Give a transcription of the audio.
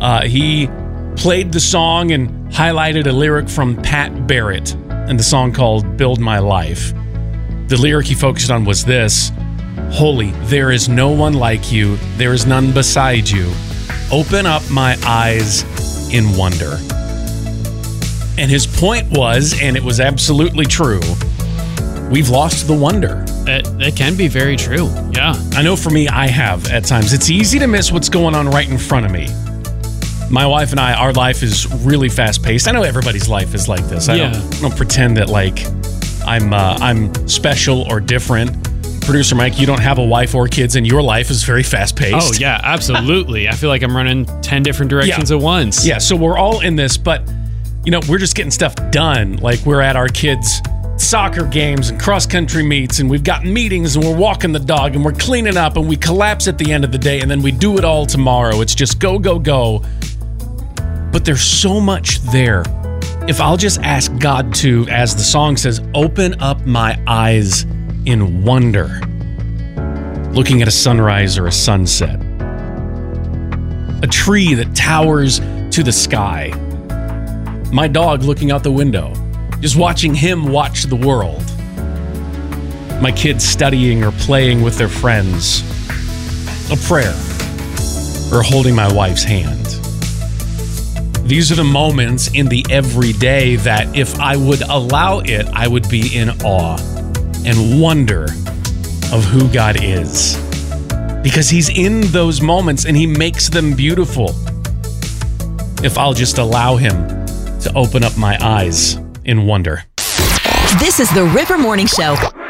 He played the song and highlighted a lyric from Pat Barrett and the song called Build My Life. The lyric he focused on was this: Holy, there is no one like you. There is none beside you. Open up my eyes in wonder. And his point was, and it was absolutely true, we've lost the wonder. That can be very true. Yeah. I know for me, I have at times. It's easy to miss what's going on right in front of me. My wife and I, our life is really fast-paced. I know everybody's life is like this. I don't pretend that like I'm special or different. Producer Mike, you don't have a wife or kids, and your life is very fast-paced. Oh, yeah, absolutely. I feel like I'm running 10 different directions at once. Yeah, so we're all in this, but, we're just getting stuff done. Like, we're at our kids' soccer games and cross-country meets, and we've got meetings, and we're walking the dog, and we're cleaning up, and we collapse at the end of the day, and then we do it all tomorrow. It's just go, go, go. But there's so much there. If I'll just ask God to, as the song says, open up my eyes in wonder, looking at a sunrise or a sunset, a tree that towers to the sky, my dog looking out the window, just watching him watch the world, my kids studying or playing with their friends, a prayer, or holding my wife's hand. These are the moments in the everyday that if I would allow it, I would be in awe and wonder of who God is. Because he's in those moments and he makes them beautiful. If I'll just allow him to open up my eyes in wonder. This is the River Morning Show.